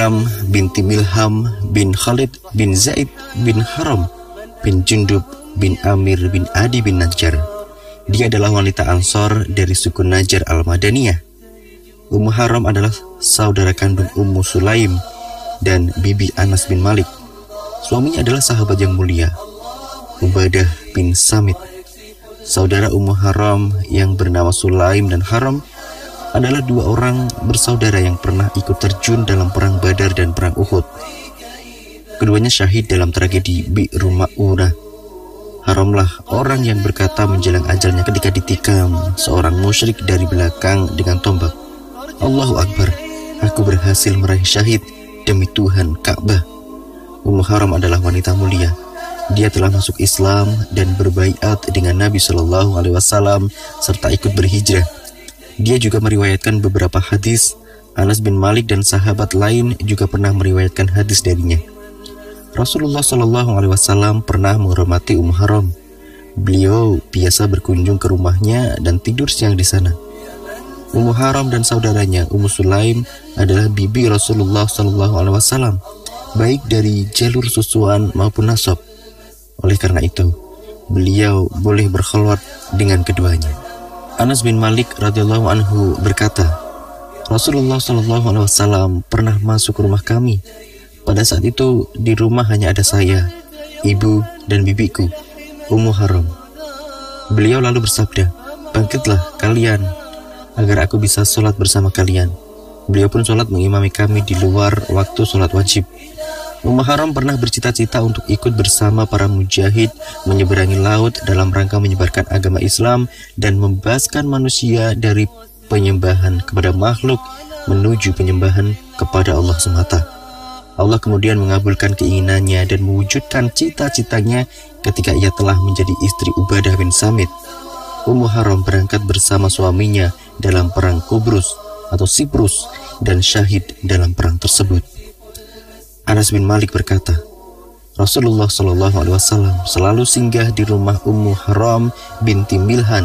binti Milham bin Khalid bin Zaid bin Haram bin Jundub bin Amir bin Adi bin Najjar. Dia adalah wanita Ansor dari suku Najjar al-Madaniyah. Ummu Haram adalah saudara kandung Ummu Sulaim dan bibi Anas bin Malik. Suaminya adalah sahabat yang mulia, Ubadah bin Samit. Saudara Ummu Haram yang bernama Sulaim dan Haram adalah dua orang bersaudara yang pernah ikut terjun dalam perang Badar dan perang Uhud. Keduanya syahid dalam tragedi Bi'ru Ma'unah. Haramlah orang yang berkata menjelang ajalnya ketika ditikam seorang musyrik dari belakang dengan tombak, "Allahu Akbar, aku berhasil meraih syahid demi Tuhan Ka'bah." Ummu Haram adalah wanita mulia. Dia telah masuk Islam dan berbaiat dengan Nabi Shallallahu Alaihi Wasallam serta ikut berhijrah. Dia juga meriwayatkan beberapa hadis. Anas bin Malik dan sahabat lain juga pernah meriwayatkan hadis darinya. Rasulullah Shallallahu Alaihi Wasallam pernah menghormati Ummu Haram. Beliau biasa berkunjung ke rumahnya dan tidur siang di sana. Ummu Haram dan saudaranya Ummu Sulaim adalah bibi Rasulullah Shallallahu Alaihi Wasallam, baik dari jalur susuan maupun nasab. Oleh karena itu, beliau boleh berkhalwat dengan keduanya. Anas bin Malik radhiyallahu anhu berkata, Rasulullah Shallallahu Alaihi Wasallam pernah masuk ke rumah kami. Pada saat itu di rumah hanya ada saya, ibu dan bibiku, Ummu Haram. Beliau lalu bersabda, "Bangkitlah kalian agar aku bisa sholat bersama kalian." Beliau pun sholat mengimami kami di luar waktu sholat wajib. Ummu Haram pernah bercita-cita untuk ikut bersama para mujahid menyeberangi laut dalam rangka menyebarkan agama Islam dan membebaskan manusia dari penyembahan kepada makhluk menuju penyembahan kepada Allah semata. Allah kemudian mengabulkan keinginannya dan mewujudkan cita-citanya ketika ia telah menjadi istri Ubadah bin Samit. Ummu Haram berangkat bersama suaminya dalam perang Qubrus atau Siprus dan syahid dalam perang tersebut. Anas bin Malik berkata, Rasulullah Shallallahu Alaihi Wasallam selalu singgah di rumah Ummu Haram binti Milhan.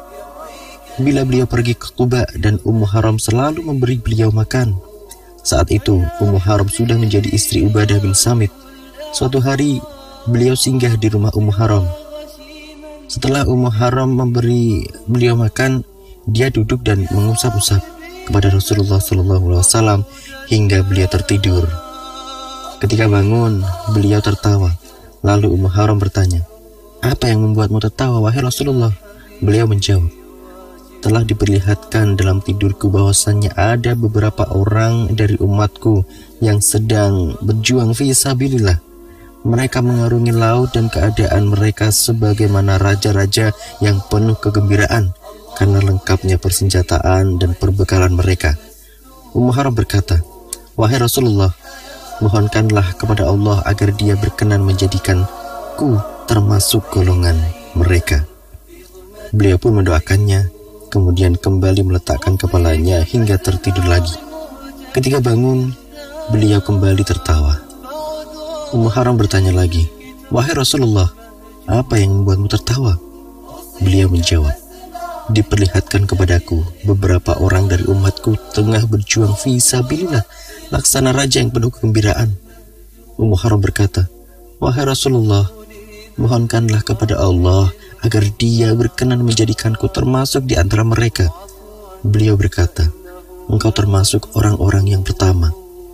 Bila beliau pergi ke Quba dan Ummu Haram selalu memberi beliau makan. Saat itu Ummu Haram sudah menjadi istri Ubadah bin Samit. Suatu hari beliau singgah di rumah Ummu Haram. Setelah Ummu Haram memberi beliau makan, dia duduk dan mengusap-usap kepada Rasulullah Shallallahu Alaihi Wasallam hingga beliau tertidur. Ketika bangun, beliau tertawa. Lalu Ummu Haram bertanya, "Apa yang membuatmu tertawa, wahai Rasulullah?" Beliau menjawab, "Telah diperlihatkan dalam tidurku bahwasannya ada beberapa orang dari umatku yang sedang berjuang fi sabilillah. Mereka mengarungi laut dan keadaan mereka sebagaimana raja-raja yang penuh kegembiraan karena lengkapnya persenjataan dan perbekalan mereka." Ummu Haram berkata, "Wahai Rasulullah, mohonkanlah kepada Allah agar dia berkenan menjadikanku termasuk golongan mereka." Beliau pun mendoakannya, kemudian kembali meletakkan kepalanya hingga tertidur lagi. Ketika bangun, beliau kembali tertawa. Ummu Haram bertanya lagi, "Wahai Rasulullah, apa yang membuatmu tertawa?" Beliau menjawab, "Diperlihatkan kepadaku beberapa orang dari umatku tengah berjuang fi sabilillah, laksana raja yang penuh kegembiraan." Ummu Haram berkata, "Wahai Rasulullah, mohonkanlah kepada Allah agar dia berkenan menjadikanku termasuk di antara mereka." Beliau berkata, "Engkau termasuk orang-orang yang pertama."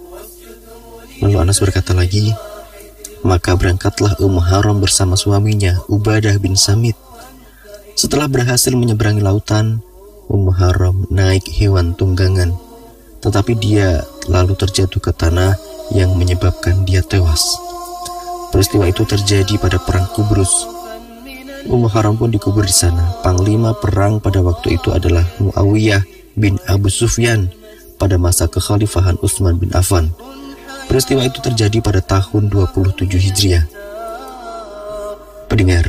Lalu Anas berkata lagi, maka berangkatlah Ummu Haram bersama suaminya Ubadah bin Samit. Setelah berhasil menyeberangi lautan, Ummu Haram naik hewan tunggangan, tetapi dia lalu terjatuh ke tanah yang menyebabkan dia tewas. Peristiwa itu terjadi pada perang Qubrus. Ummu Haram pun dikubur di sana. Panglima perang pada waktu itu adalah Muawiyah bin Abu Sufyan pada masa kekhalifahan Utsman bin Affan. Peristiwa itu terjadi pada tahun 27 Hijriah. Pendengar,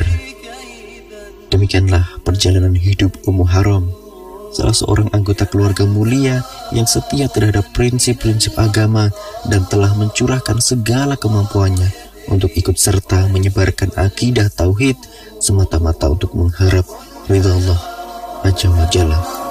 demikianlah perjalanan hidup Ummu Haram, salah seorang anggota keluarga mulia yang setia terhadap prinsip-prinsip agama dan telah mencurahkan segala kemampuannya untuk ikut serta menyebarkan akidah tauhid semata-mata untuk mengharap ridha Allah Azza wa Jalla.